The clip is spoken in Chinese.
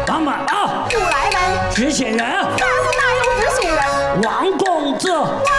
王满啊， 不来门。 执行人， 大夫哪有执行人？ 王公子。